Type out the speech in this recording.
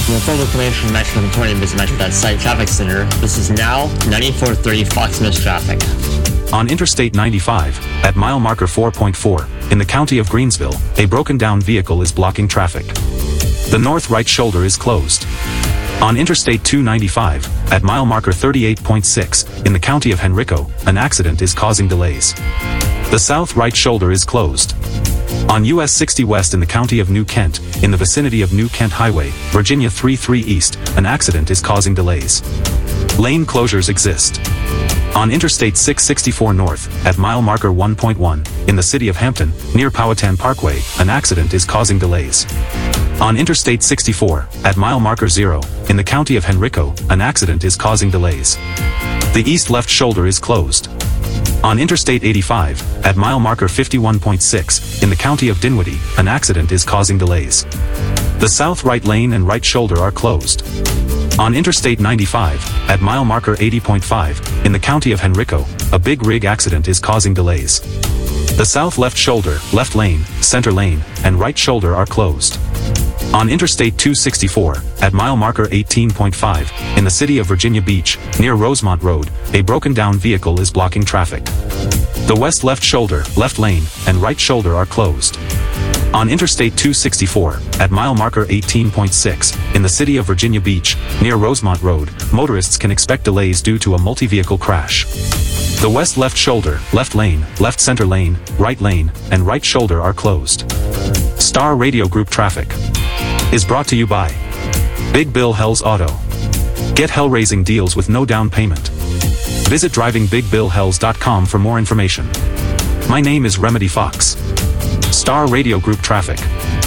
For full information on Metro 20, visit Metro.site Traffic Center. This is now 9430 Fox Mills traffic. On Interstate 95, at mile marker 4.4, in the county of Greensville, a broken-down vehicle is blocking traffic. The north right shoulder is closed. On Interstate 295, at mile marker 38.6, in the county of Henrico, an accident is causing delays. The south right shoulder is closed. On US 60 West in the county of New Kent, in the vicinity of New Kent Highway, Virginia 33 East, an accident is causing delays. Lane closures exist. On Interstate 664 North, at mile marker 1.1, in the city of Hampton, near Powhatan Parkway, an accident is causing delays. On Interstate 64, at mile marker 0, in the county of Henrico, an accident is causing delays. The east left shoulder is closed. On Interstate 85, at mile marker 51.6, in the county of Dinwiddie, an accident is causing delays. The south right lane and right shoulder are closed. On Interstate 95, at mile marker 80.5, in the county of Henrico, a big rig accident is causing delays. The south left shoulder, left lane, center lane, and right shoulder are closed. On Interstate 264, at mile marker 18.5, in the city of Virginia Beach, near Rosemont Road, a broken-down vehicle is blocking traffic. The west left shoulder, left lane, and right shoulder are closed. On Interstate 264, at mile marker 18.6, in the city of Virginia Beach, near Rosemont Road, motorists can expect delays due to a multi-vehicle crash. The west left shoulder, left lane, left center lane, right lane, and right shoulder are closed. Star Radio Group Traffic is brought to you by Big Bill Hells Auto. Get hell-raising deals with no down payment. Visit drivingbigbillhells.com for more information. My name is Remedy Fox. Star Radio Group Traffic.